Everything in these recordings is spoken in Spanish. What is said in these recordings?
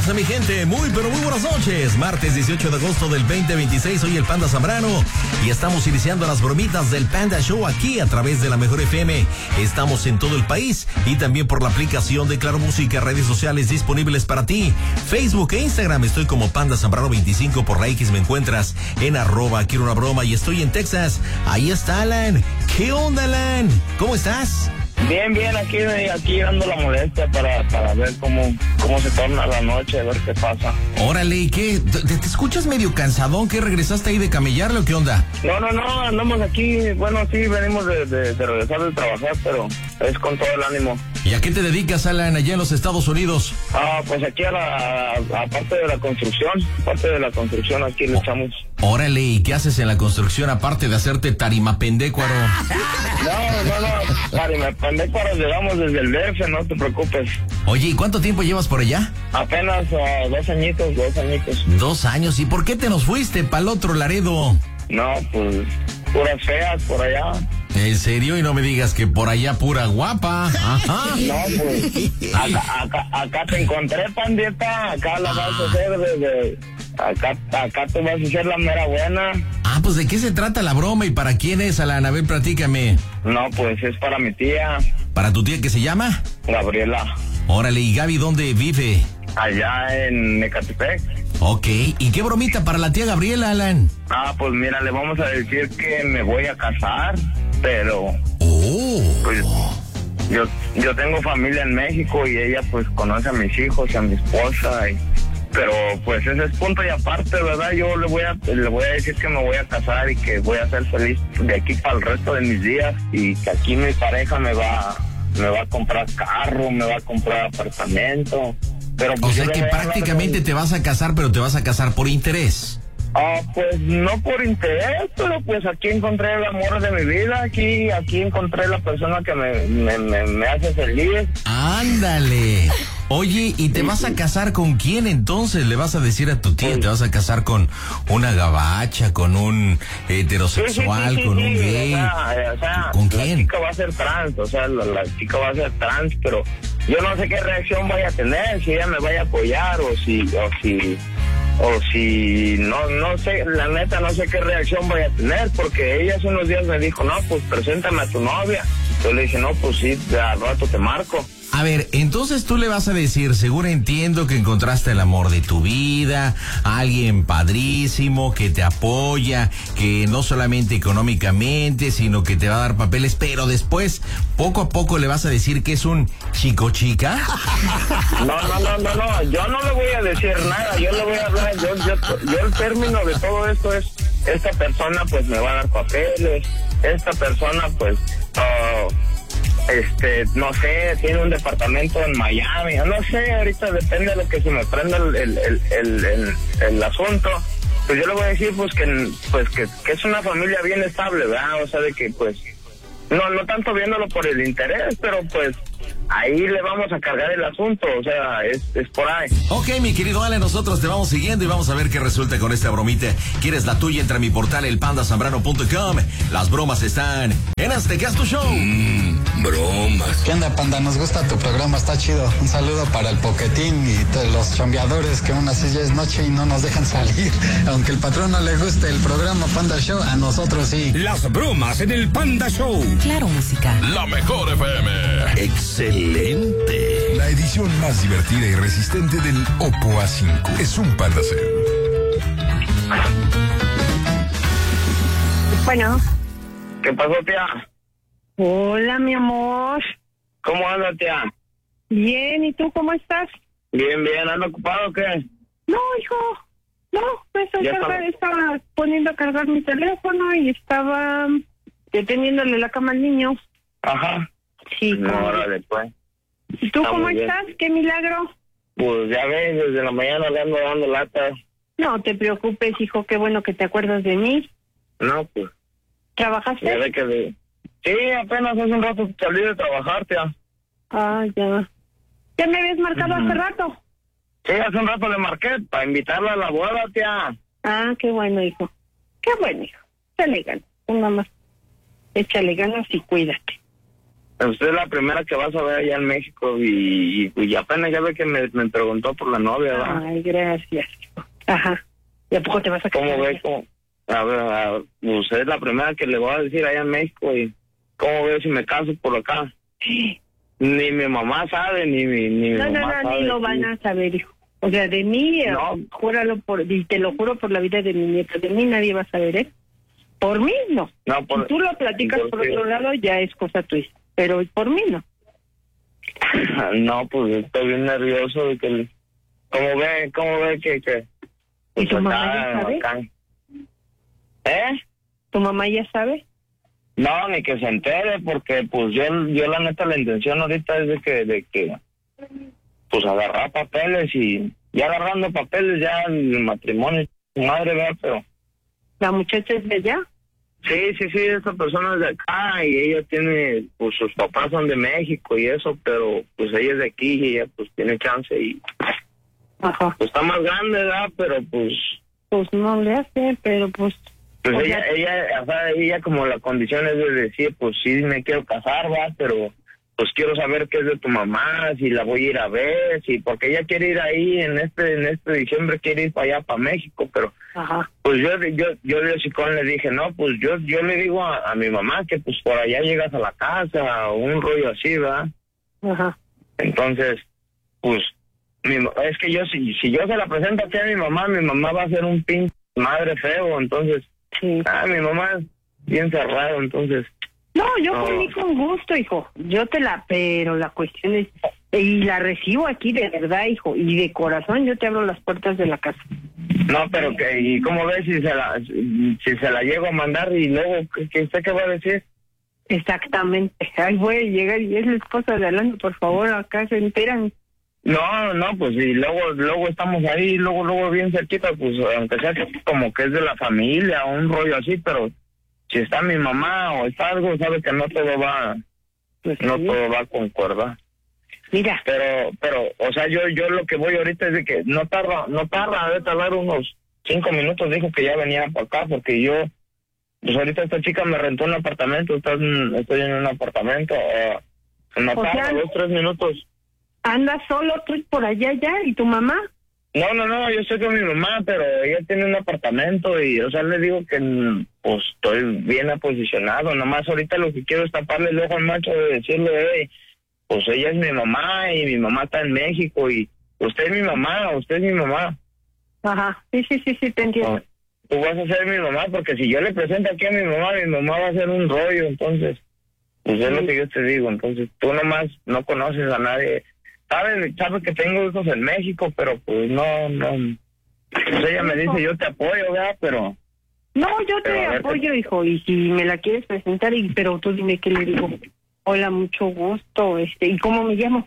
pasa, mi gente? Muy, pero muy buenas noches. Martes 18 de agosto del 2026. Soy el Panda Zambrano y estamos iniciando las bromitas del Panda Show aquí a través de la Mejor FM. Estamos en todo el país y también por la aplicación de Claro Música, redes sociales disponibles para ti. Facebook e Instagram estoy como Panda Zambrano 25. Por la X me encuentras en @quiero una broma y estoy en Texas. Ahí está Alan. ¿Qué onda, Alan? ¿Cómo estás? Bien, aquí dando la molestia para ver cómo se torna la noche, a ver qué pasa. Órale, ¿y qué? ¿Te escuchas medio cansadón? ¿Qué, regresaste ahí de camellarle o qué onda? No, andamos aquí, bueno, sí, venimos de regresar de trabajar, pero es con todo el ánimo. ¿Y a qué te dedicas, Alan, allá en los Estados Unidos? Pues aquí a parte de la construcción, aquí le echamos. Órale, ¿y qué haces en la construcción aparte de hacerte tarimapendécuaro? No, tarimapendécuaro llegamos desde el DF, no te preocupes. Oye, ¿y cuánto tiempo llevas por allá? Apenas 2 añitos. 2 años, ¿y por qué te nos fuiste pa'l otro Laredo? No, pues, puras feas por allá. ¿En serio? Y no me digas que por allá pura guapa. Ajá. No, pues, acá te encontré, pandita, acá la vas a hacer desde... Acá tú vas a ser la mera buena. Pues ¿de qué se trata la broma y para quién es, Alan? A ver, platícame. No, pues es para mi tía. ¿Para tu tía que se llama? Gabriela. Órale, ¿y Gaby dónde vive? Allá en Ecatepec. Ok, ¿y qué bromita para la tía Gabriela, Alan? Pues mira, le vamos a decir que me voy a casar, pero... Pues, yo tengo familia en México y ella pues conoce a mis hijos y a mi esposa pero pues ese es punto y aparte, ¿verdad? Yo le voy a decir que me voy a casar y que voy a ser feliz de aquí para el resto de mis días y que aquí mi pareja me va a comprar carro, me va a comprar apartamento. Pero pues, o sea que prácticamente te vas a casar, pero te vas a casar por interés. Pues no por interés, pero pues aquí encontré el amor de mi vida, aquí encontré la persona que me hace feliz. ¡Ándale! Oye, ¿y te vas a casar con quién entonces? ¿Le vas a decir a tu tía, te vas a casar con una gabacha, con un heterosexual, con un gay? O sea, ¿con quién? La chica va a ser trans, la chica va a ser trans, pero yo no sé qué reacción vaya a tener, si ella me vaya a apoyar o si no sé, la neta no sé qué reacción vaya a tener, porque ella hace unos días me dijo, no, pues preséntame a tu novia. Yo le dije, no, pues sí, al rato te marco. A ver, entonces tú le vas a decir, seguro entiendo que encontraste el amor de tu vida, alguien padrísimo que te apoya, que no solamente económicamente, sino que te va a dar papeles, pero después, poco a poco le vas a decir que es un chico-chica. No, yo no le voy a decir nada, yo le voy a hablar, yo el término de todo esto es, esta persona pues me va a dar papeles, esta persona pues... no sé, tiene un departamento en Miami, no sé, ahorita depende de lo que se me prenda el asunto. Pues yo le voy a decir que es una familia bien estable, ¿verdad? O sea, de que pues no tanto viéndolo por el interés, pero pues ahí le vamos a cargar el asunto, o sea, es por ahí. Ok, mi querido Ale, nosotros te vamos siguiendo y vamos a ver qué resulta con esta bromita. ¿Quieres la tuya? Entra a mi portal elpandazambrano.com. Las bromas están en Aztecas Tu Show. Bromas. ¿Qué onda, Panda? Nos gusta tu programa, está chido. Un saludo para el Poquetín y los chambeadores que aún así ya es noche y no nos dejan salir. Aunque el patrón no le guste el programa Panda Show, a nosotros sí. Las bromas en el Panda Show. Claro Música. La Mejor FM. Excelente. La edición más divertida y resistente del Oppo A5 es un Panda Cell. Bueno. ¿Qué pasó, tía? Hola, mi amor. ¿Cómo anda, tía? Bien, ¿y tú cómo estás? Bien, ¿anda ocupado o qué? No, hijo, no, pues estaba poniendo a cargar mi teléfono y estaba deteniéndole la cama al niño. Ajá. Sí. No, órale, pues. ¿Y tú cómo estás? ¿Qué milagro? Pues ya ves, desde la mañana le ando dando latas. No te preocupes, hijo, qué bueno que te acuerdas de mí. No, pues. ¿Trabajaste? Ya ve que sí, apenas hace un rato salí de trabajar, tía. Ya. ¿Ya me habías marcado hace rato? Sí, hace un rato le marqué para invitarla a la boda, tía. Qué bueno, hijo. Qué bueno, hijo. Échale ganas, tú mamá. Échale ganas y cuídate. Usted es la primera que vas a ver allá en México y apenas ya ve que me preguntó por la novia, ¿verdad? Ay, gracias. Ajá. ¿Y a poco te vas a casar? ¿Cómo ve? A ver, usted es la primera que le voy a decir allá en México y ¿cómo veo si me caso por acá? Ni mi mamá sabe, ni mi mamá sabe. No, ni lo van a saber, hijo. O sea, de mí, no. Júralo y te lo juro por la vida de mi nieto, de mí nadie va a saber, ¿eh? Por mí, no. Si tú lo platicas por otro lado, ya es cosa tuya. Pero por mí, no. No, pues estoy bien nervioso de que... ¿Cómo ve que ¿Y tu mamá ya sabe? Bacán. ¿Tu mamá ya sabe? No, ni que se entere, porque pues yo la neta, la intención ahorita es de que pues agarrar papeles y ya agarrando papeles ya el matrimonio, madre, ¿verdad? Pero... ¿La muchacha es de allá? Sí, esa persona es de acá y ella tiene, pues sus papás son de México y eso, pero pues ella es de aquí y ella pues tiene chance y... Ajá. Pues está más grande, ¿verdad? Pero pues... Pues no le hace, pero pues... Pues ella como la condición es de decir, pues sí me quiero casar, ¿verdad? Pero pues quiero saber qué es de tu mamá, si la voy a ir a ver, si porque ella quiere ir ahí en este diciembre, quiere ir para allá, para México, pero... Ajá. Pues yo de chicón le dije, no, pues yo le digo a mi mamá que pues por allá llegas a la casa, o un rollo así, ¿verdad? Ajá. Entonces, pues, es que yo, si yo se la presento aquí a mi mamá va a ser un pinche madre feo, entonces, sí. Mi mamá es bien cerrada, entonces... No, yo por mí con gusto, hijo, pero la cuestión es, y la recibo aquí de verdad, hijo, y de corazón yo te abro las puertas de la casa. No, pero ¿y cómo ves si se la llego a mandar y luego, ¿usted qué va a decir? Exactamente, ahí voy a llegar y es la esposa de Alan, por favor, acá se enteran. No, pues y luego estamos ahí, luego bien cerquita, pues aunque sea que como que es de la familia o un rollo así, pero si está mi mamá o está algo, sabe que no todo va, pues no sí. todo va a concordar. Mira. Pero, o sea, yo lo que voy ahorita es de que no tarda, debe tardar unos 5 minutos, dijo que ya venía para acá, porque yo, pues ahorita esta chica me rentó un apartamento, estoy en un apartamento, no tarda 2-3 minutos. ¿Andas solo tú por allá ya y tu mamá? No, yo estoy con mi mamá, pero ella tiene un apartamento y, o sea, le digo que, pues, estoy bien aposicionado, nomás ahorita lo que quiero es taparle el ojo al macho de decirle, pues ella es mi mamá y mi mamá está en México y usted es mi mamá. Ajá, sí, te entiendo. Tú vas a ser mi mamá porque si yo le presento aquí a mi mamá va a ser un rollo, entonces, pues es lo que yo te digo, entonces tú nomás no conoces a nadie. Sabes que tengo hijos en México, pero pues no, pues ella me dice, yo te apoyo, ¿verdad? Pero... No, yo te apoyo, hijo, y si me la quieres presentar, pero tú dime qué le digo. Hola, mucho gusto, ¿y cómo me llamo?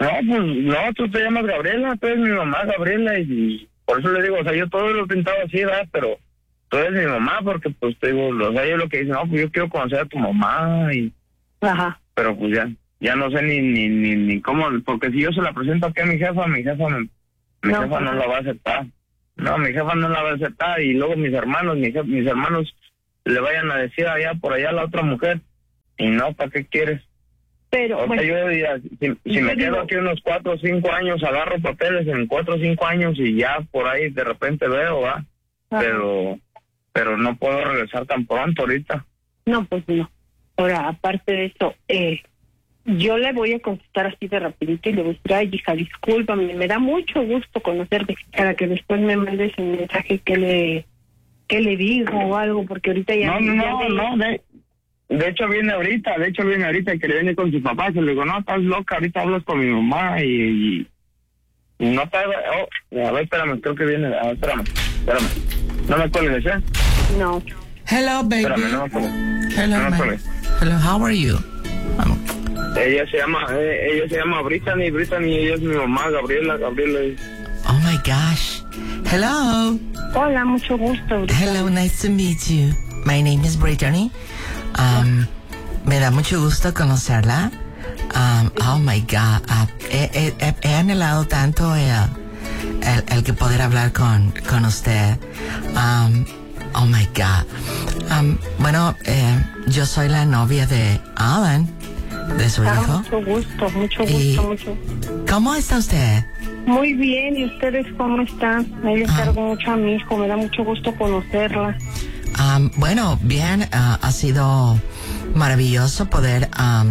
No, tú te llamas Gabriela, tú eres mi mamá, Gabriela, y por eso le digo, o sea, yo todo lo he pintado así, ¿verdad? Pero tú eres mi mamá, porque pues te digo, o sea, yo lo que dice, no, pues yo quiero conocer a tu mamá, y... Ajá. Pero pues ya no sé ni cómo, porque si yo se la presento aquí a mi jefa jefa no la va a aceptar. No, mi jefa no la va a aceptar y luego mis hermanos le vayan a decir allá por allá a la otra mujer y no, ¿para qué quieres? Pero, o sea, yo si me quedo aquí unos 4 o 5 años, agarro papeles en 4 o 5 años y ya por ahí de repente veo, ¿va? Pero no puedo regresar tan pronto ahorita. No, pues no. Ahora, aparte de eso, yo le voy a contestar así de rapidito y le voy a decir, ay, hija, discúlpame, me da mucho gusto conocerte, para que después me mandes un mensaje que le digo o algo, porque ahorita ya... No, de hecho viene ahorita, que le viene con su papá, y le digo, no, estás loca, ahorita hablas con mi mamá y no te... a ver, espérame, creo que viene, espérame, no me cuelgues, ¿eh? No. Hello, baby. Espérame, no me cuelgues. Hello, how are you? Ella se llama Brittany, ella es mi mamá, Gabriela. Oh my gosh. Hello. Hola, mucho gusto. Brittany. Hello, nice to meet you. My name is Brittany. Me da mucho gusto conocerla. Oh my God. He anhelado tanto el que poder hablar con usted. Oh my God. Bueno, yo soy la novia de Alan. de su hijo. Mucho gusto. ¿Cómo está usted? Muy bien, ¿y ustedes cómo están? Ahí les cargo mucho a mi hijo, me da mucho gusto conocerla. Bueno, bien, ha sido maravilloso poder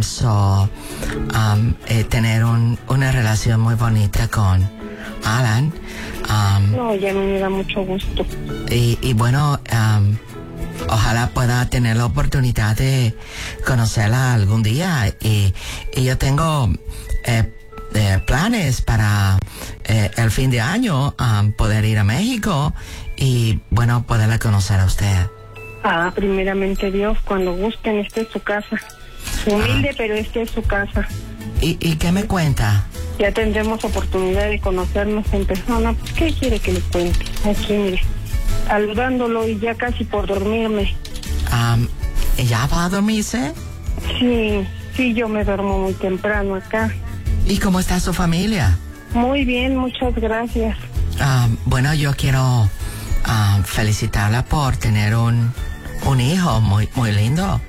tener una relación muy bonita con Alan. No, ya me da mucho gusto. Y bueno, ojalá pueda tener la oportunidad de conocerla algún día. Y yo tengo planes para el fin de año poder ir a México y, bueno, poderla conocer a usted. Primeramente Dios, cuando gusten, esta es su casa. Humilde, pero esta es su casa. ¿Y qué me cuenta? Ya tendremos oportunidad de conocernos en persona. Pues, ¿qué quiere que le cuente? Aquí, mire, saludándolo y ya casi por dormirme. ¿Ya va a dormirse? Sí, yo me duermo muy temprano acá. ¿Y cómo está su familia? Muy bien, muchas gracias. Bueno, yo quiero felicitarla por tener un hijo muy, muy lindo.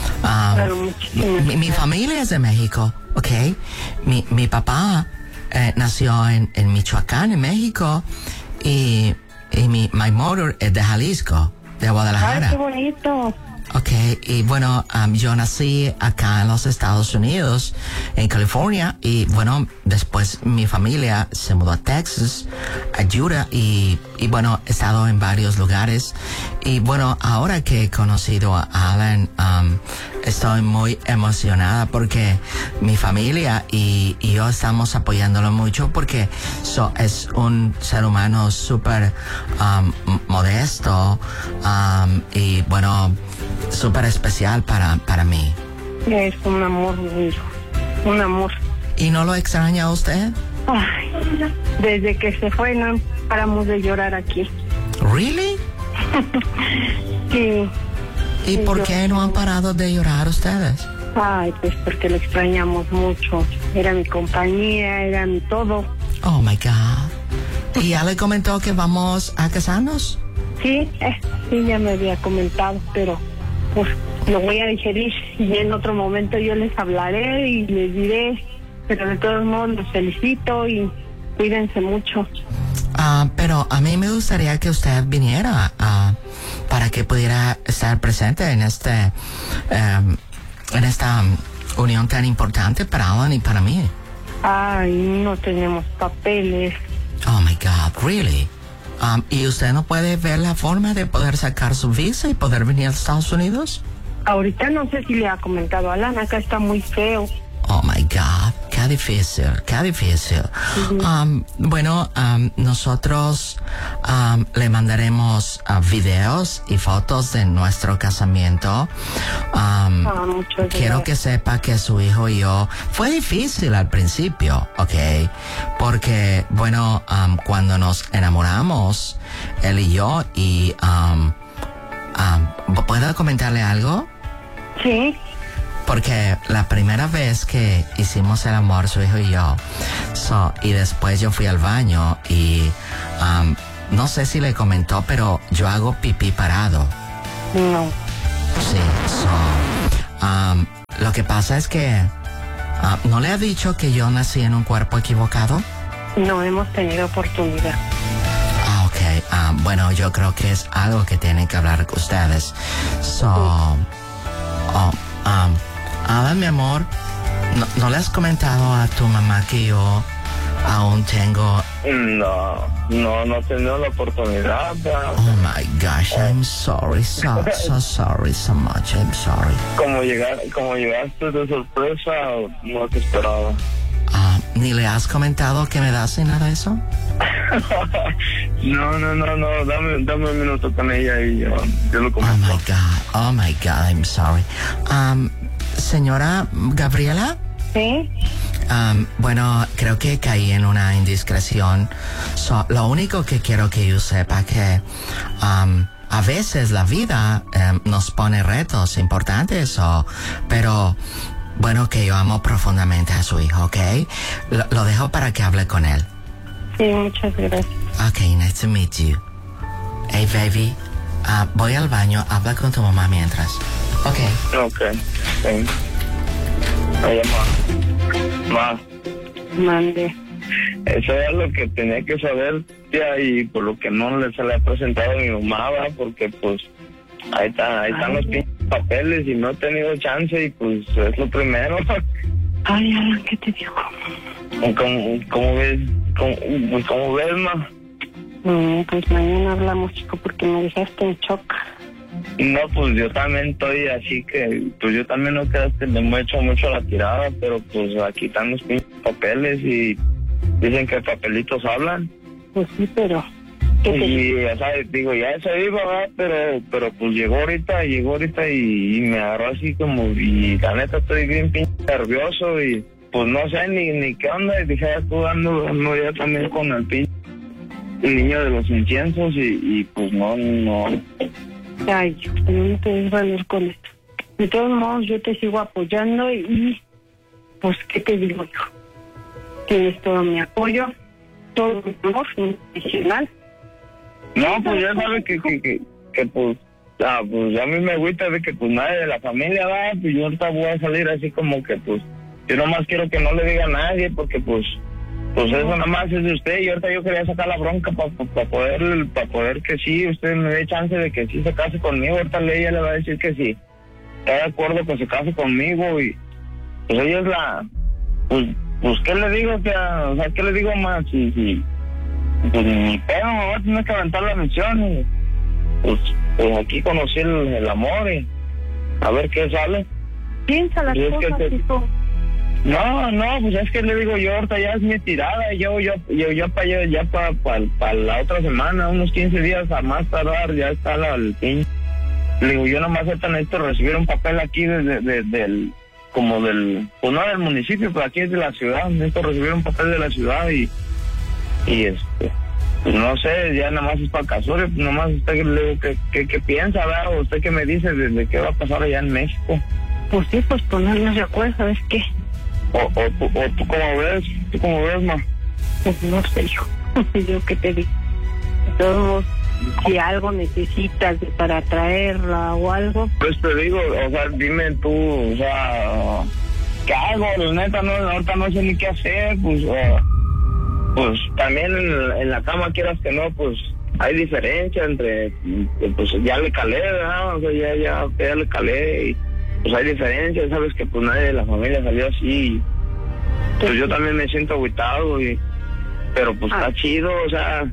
Mi familia es de México, ¿ok? Mi papá nació en Michoacán, en México, y my mother es de Jalisco, de Guadalajara. ¡Ay, qué bonito! Ok, y bueno, yo nací acá en los Estados Unidos, en California, y bueno, después mi familia se mudó a Texas, a Utah, y bueno, he estado en varios lugares. Y bueno, ahora que he conocido a Alan, estoy muy emocionada porque mi familia y yo estamos apoyándolo mucho porque es un ser humano súper modesto y bueno, súper especial para mí. Es un amor, mi hijo, un amor. ¿Y no lo extraña a usted? Ay, desde que se fue no paramos de llorar aquí. ¿Really? Sí. ¿Y por qué no han parado de llorar ustedes? Ay, pues porque lo extrañamos mucho. Era mi compañía, era mi todo. Oh my God. ¿Y ya le comentó que vamos a casarnos? Sí, ya me había comentado, pero pues lo voy a digerir y en otro momento yo les hablaré y les diré, pero de todos modos los felicito y cuídense mucho. Pero a mí me gustaría que usted viniera para que pudiera estar presente en esta unión tan importante para Alan y para mí. Ay, no tenemos papeles. Oh my God, really? ¿Y usted no puede ver la forma de poder sacar su visa y poder venir a Estados Unidos? Ahorita no sé si le ha comentado a Alan, acá está muy feo. Oh my God, qué difícil, qué difícil. Bueno, nosotros le mandaremos videos y fotos de nuestro casamiento. Quiero que sepa que su hijo y yo, fue difícil al principio, ¿ok? Porque, bueno, cuando nos enamoramos, él y yo, y ¿puedo comentarle algo? Sí. Porque la primera vez que hicimos el amor, su hijo y yo, y después yo fui al baño y no sé si le comentó, pero yo hago pipí parado. No. Sí, lo que pasa es que ¿no le ha dicho que yo nací en un cuerpo equivocado? No hemos tenido oportunidad. Ok, bueno, yo creo que es algo que tienen que hablar con ustedes. Alan, mi amor, ¿no le has comentado a tu mamá que yo aún tengo? No he tenido la oportunidad. Oh my gosh, I'm sorry, so sorry so much, I'm sorry. Como llegaste de sorpresa, no te esperaba. ¿Ni le has comentado que me das ni nada de eso? No, dame un minuto con ella y yo lo comento. Oh my God, I'm sorry. Señora Gabriela. Sí. Bueno, creo que caí en una indiscreción. Lo único que quiero que yo sepa que a veces la vida nos pone retos importantes, pero bueno, que yo amo profundamente a su hijo, ¿ok? Lo dejo para que hable con él. Sí, muchas gracias. Ok, nice to meet you. Hey, baby, voy al baño, habla con tu mamá mientras. Ok. Ok, thanks. Oye, ma. Mande. Eso era lo que tenía que saber, tía, y por lo que no se le ha presentado a mi mamá, ¿va? Porque pues ahí están los pinches papeles y no he tenido chance y pues es lo primero. Ay, Alan, ¿qué te digo? ¿Cómo ves? ¿Cómo ves, ma? Pues mañana hablamos, chico, porque me dejaste en shock. No, pues yo también estoy así que, pues yo también no creas que le hemos hecho mucho la tirada, pero pues aquí están los pinches papeles y dicen que papelitos hablan. Pues sí, pero... Y, o sea, digo, ya se iba, ¿verdad? Pero pues llegó ahorita y me agarró así como, y la neta estoy bien pinche nervioso y pues no sé ni qué onda, y dije, ya estuve dando ya también con el pinche niño de los inciensos y pues no. Ay, no te des valor con esto. De todos modos, yo te sigo apoyando y pues, ¿qué te digo, hijo? Tienes todo mi apoyo, todo mi amor incondicional. No, pues ya sabes que pues, pues a mí me agüita de que pues nadie de la familia va, pues yo ahorita voy a salir así como que pues, yo nomás quiero que no le diga a nadie porque pues eso nada más es de usted y ahorita yo quería sacar la bronca para poder que sí, usted me dé chance de que sí se case conmigo, ahorita ella le va a decir que sí, está de acuerdo que se case conmigo y pues ella es la, pues ¿qué le digo? O sea, ¿qué le digo más? Sí. Pues ni pedo, me voy a tener que aventar la misión y pues aquí conocí el amor y a ver qué sale. Piensa las cosas, hijo. No, pues es que le digo yo, ahorita ya es mi tirada, yo para la otra semana, unos 15 días a más tardar, ya está el fin. Le digo, yo nomás ahorita necesito recibir un papel aquí del pues no del municipio, pero aquí es de la ciudad, necesito recibir un papel de la ciudad y pues no sé, ya nada más es para Casorio, pues nomás usted le digo ¿qué piensa, verdad? ¿Usted qué me dice de qué va a pasar allá en México? Pues sí, pues ponernos de acuerdo, ¿sabes qué? O tú cómo ves, ma. Pues no sé yo, yo qué te digo. De todos modos, si algo necesitas para traerla o algo. Pues te digo, o sea, dime tú, o sea, ¿qué hago? La neta, ahorita no sé ni qué hacer, pues también en la cama, quieras que no, pues hay diferencia entre, pues ya le calé, ¿verdad? O sea, ya le calé y pues hay diferencia, sabes que pues nadie de la familia salió así. Pues yo también me siento agüitado pero pues está chido, o sea,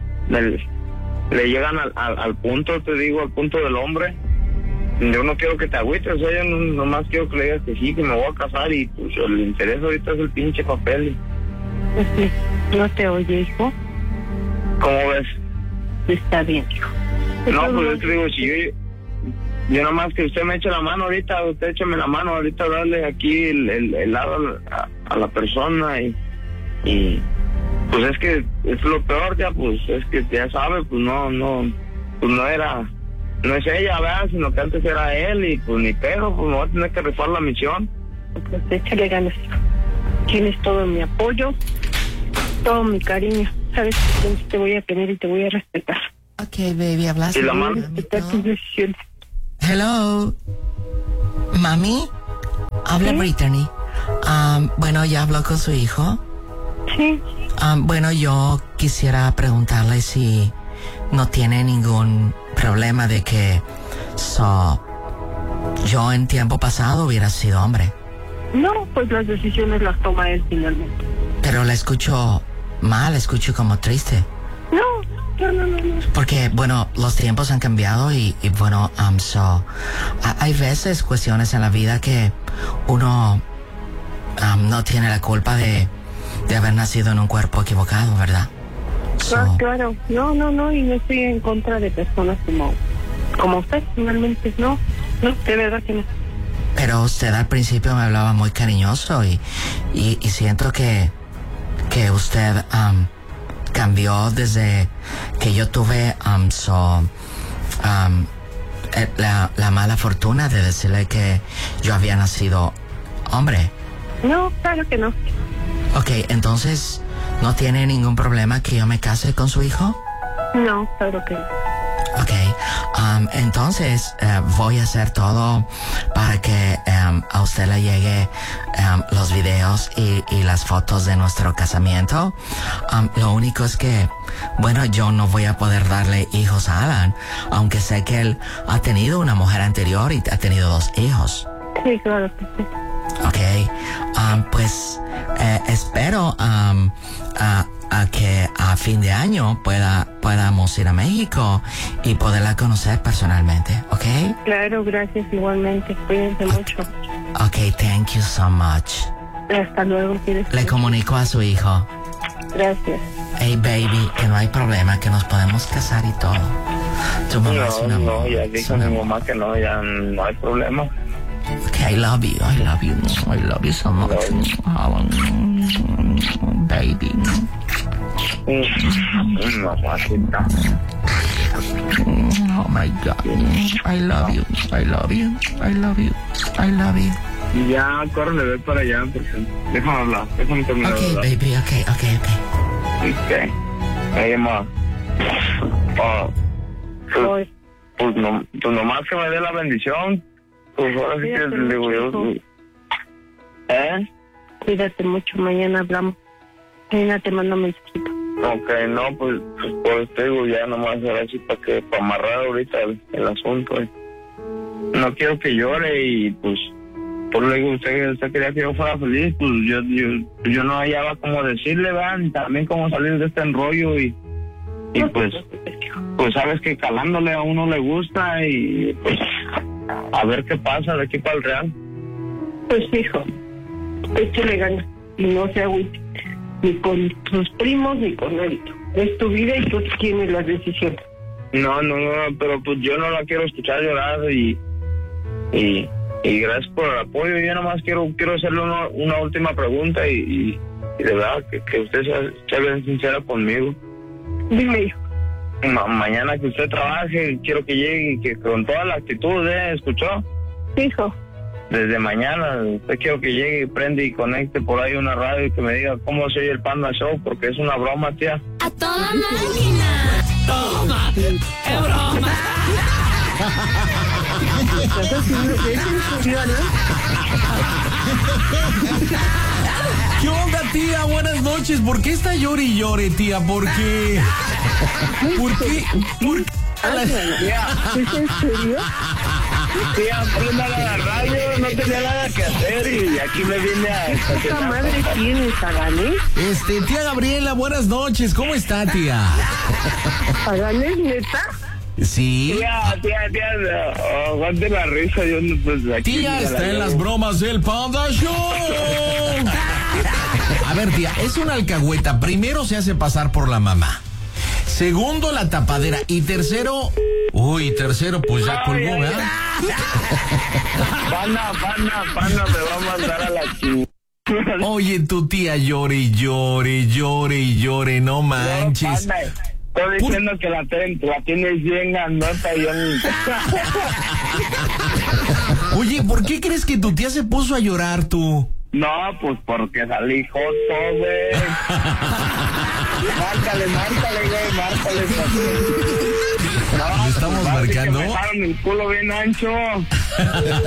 le llegan al punto, te digo, al punto del hombre. Yo no quiero que te agüites, o sea, yo nomás quiero que le digas que sí, que me voy a casar y pues el interés ahorita es el pinche papel. Pues sí, no te oye, hijo. ¿Cómo ves? Está bien, hijo. No, pues yo te digo, si yo nada más que usted me eche la mano ahorita, usted écheme la mano ahorita, darle aquí el lado a la persona y pues es que es lo peor ya, pues es que ya sabe, pues no es ella, ¿verdad? Sino que antes era él y pues ni pedo, pues me voy a tener que rifar la misión. Pues échale ganas, hijo. Tienes todo mi apoyo, todo mi cariño, sabes que te voy a tener y te voy a respetar. Ok, baby, hablas. ¿Y la mano? Respetar tus decisiones. Hello, mami, habla Brittany. Bueno, ya habló con su hijo. Sí. Bueno, yo quisiera preguntarle si no tiene ningún problema de que yo en tiempo pasado hubiera sido hombre. No, pues las decisiones las toma él finalmente. Pero la escucho mal, la escucho como triste. No. Porque, bueno, los tiempos han cambiado y bueno, hay veces cuestiones en la vida que uno no tiene la culpa de haber nacido en un cuerpo equivocado, ¿verdad? Claro. No, y no estoy en contra de personas como usted, finalmente, no, de verdad que no. Pero usted al principio me hablaba muy cariñoso y siento que usted cambió desde que yo tuve la mala fortuna de decirle que yo había nacido hombre. No, claro que no. Ok, entonces, ¿no tiene ningún problema que yo me case con su hijo? No, claro que no. Okay. Entonces, voy a hacer todo para que a usted le llegue los videos y las fotos de nuestro casamiento. Lo único es que, bueno, yo no voy a poder darle hijos a Alan, aunque sé que él ha tenido una mujer anterior y ha tenido 2 hijos. Sí, claro que sí. Okay. Pues espero a que a fin de año podamos ir a México y poderla conocer personalmente, ¿ok? Claro, gracias igualmente. Cuídense mucho. Ok, thank you so much. Hasta luego. Le comunico a su hijo. Gracias. Hey, baby, que no hay problema, que nos podemos casar y todo. Tu mamá es una no, ya dijo mi mamá que no, ya no hay problema. Okay, I love you so much. Baby. Mamacita. Oh my God. I love you. Ya, córrele, ve para allá, porque déjame hablar, déjame terminar. Okay, baby, okay. Ok. Hey, ma. Pues nomás que me dé la bendición. Pues ahora sí que le digo yo. Cuídate mucho, mañana hablamos. Mañana te mando un mensajito. Ok, no, pues por eso digo ya nomás ahora sí para amarrar ahorita el asunto. No quiero que llore y pues por lo que usted quería que yo fuera feliz, pues yo no hallaba cómo decirle, ¿verdad? También cómo salir de este enrollo y pues sabes que calándole a uno le gusta y pues a ver qué pasa de aquí para el real. Pues hijo, échale ganas y no se agüite ni con tus primos ni con nadie. Es tu vida y tú tienes las decisiones. No, pero pues yo no la quiero escuchar llorar y gracias por el apoyo. Yo nomás quiero hacerle una última pregunta y de verdad que usted sea bien sincera conmigo. Dime, hijo. Mañana que usted trabaje, quiero que llegue y que con toda la actitud, ¿escuchó? Hijo. Desde mañana, usted quiero que llegue y prende y conecte por ahí una radio y que me diga cómo se oye el Panda Show, porque es una broma, tía. ¡A toda máquina! ¡Toma! ¡Es broma! ¿Qué onda, tía? Buenas noches. ¿Por qué está llore y llore, tía? ¿Por qué? ¿Por qué? ¿Es en serio? Tía, préndale la radio, no tenía nada que hacer y aquí me vine a... ¿Esta madre tienes, Agané? Tía Gabriela, buenas noches. ¿Cómo está, tía? ¿Agané, neta? Sí. Tía, aguante la risa, yo no, pues aquí... Tía, está en las bromas del Panda Show. A ver, tía, es una alcahueta. Primero se hace pasar por la mamá. Segundo, la tapadera. Y tercero... tercero, pues ya colgó, ¿verdad? Pana, me va a mandar a la chica. Oye, tu tía llore, no manches. No, estoy diciendo que la tienes bien grandota y yo... Oye, ¿por qué crees que tu tía se puso a llorar, tú? No, pues porque salí joto, güey. Márcale, güey. ¿Le estamos marcando? Me dejaron el culo bien ancho.